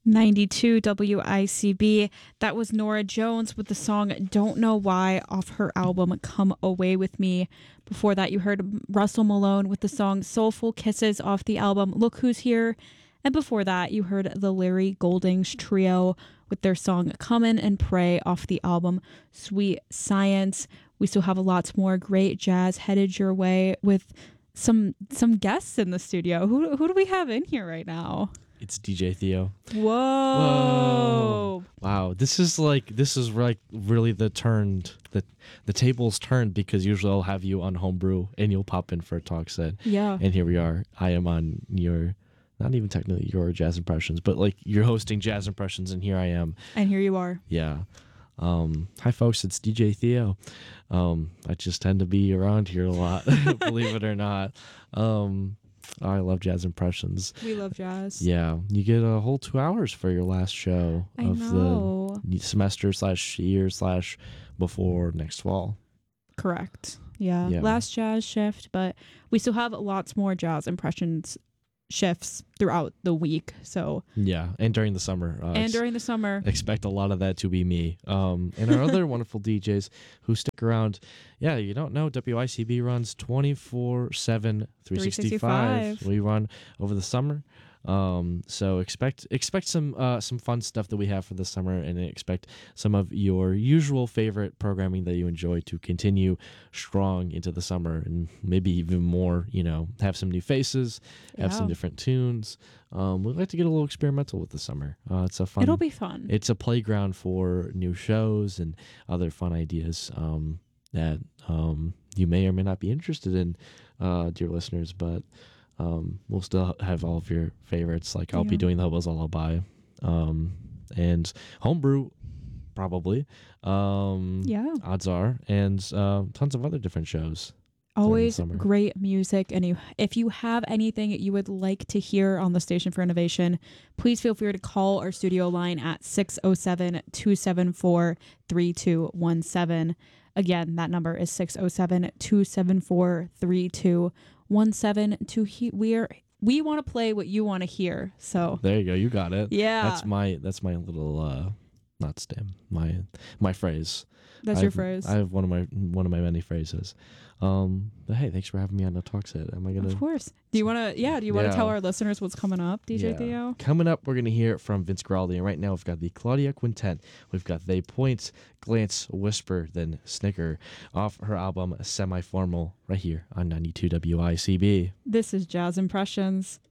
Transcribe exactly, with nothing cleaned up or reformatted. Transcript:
ninety-two W I C B. That was Nora Jones with the song Don't Know Why off her album Come Away With Me. Before that, you heard Russell Malone with the song Soulful Kisses off the album Look Who's Here. And before that, you heard the Larry Goldings Trio with their song Come In and Pray off the album Sweet Science. We still have lots more great jazz headed your way with some some guests in the studio. Who who do we have in here right now? It's D J Theo. Whoa. Whoa. Wow. This is like, this is like really the turned, the, the tables turned, because usually I'll have you on Homebrew and you'll pop in for a talk set. Yeah. And here we are. I am on your, not even technically your Jazz Impressions, but like you're hosting Jazz Impressions and here I am. And here you are. Yeah. Um, hi folks, it's D J Theo. Um, I just tend to be around here a lot, believe it or not. Um, I love Jazz Impressions. We love jazz. Yeah, you get a whole two hours for your last show I of know. the semester slash year slash before next fall. Correct. Yeah. Yeah. Last jazz shift, but we still have lots more jazz impressions shifts throughout the week. So Yeah, and during the summer. Uh, and ex- during the summer. expect a lot of that to be me. Um, and our other wonderful D Js who stick around. Yeah, you don't know, W I C B runs twenty-four seven, three sixty-five. We run over the summer. Um, so expect expect some uh, some fun stuff that we have for the summer, and expect some of your usual favorite programming that you enjoy to continue strong into the summer, and maybe even more. You know, have some new faces, have Yeah. some different tunes. Um, we'd like to get a little experimental with the summer. Uh, it's a fun. It'll be fun. It's a playground for new shows and other fun ideas um, that um, you may or may not be interested in, uh, dear listeners. But um, we'll still have all of your favorites. Like I'll Yeah. be doing the Hobo's Lullaby um, and Homebrew, probably. Um, Yeah. Odds are, and uh, tons of other different shows. during the Always summer. great music. And you, if you have anything you would like to hear on the Station for Innovation, please feel free to call our studio line at six oh seven, two seven four, three two one seven. Again, that number is six oh seven, two seven four, three two one seven. To he- we're we want to play what you want to hear. So There you go. You got it. yeah, That's my that's my little uh, not stem. My my phrase. that's I your have- phrase. I have one of my one of my many phrases. Um, but hey, thanks for having me on the talk set. Am I gonna? Of course. Do you want to? Yeah. Do you want to Yeah. tell our listeners what's coming up, D J Yeah. Theo? Coming up, we're gonna hear from Vince Guaraldi, and right now we've got the Claudia Quintet. We've got They Point, Glance, Whisper, then Snicker off her album Semi Formal, right here on ninety-two W I C B. This is Jazz Impressions.